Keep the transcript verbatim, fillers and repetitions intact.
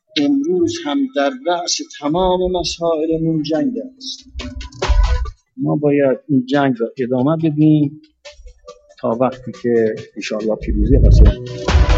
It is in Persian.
امروز هم در رأس تمام مسائلمون جنگ است. ما باید این جنگ را ادامه بدیم تا وقتی که انشاءالله پیروزی حاصل